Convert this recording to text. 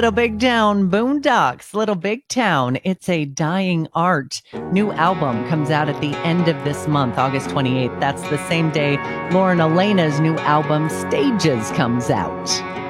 Little Big Town, Boondocks, Little Big Town. It's a dying art. New album comes out at the end of this month, August 28th. That's the same day Lauren Elena's new album, Stages, comes out.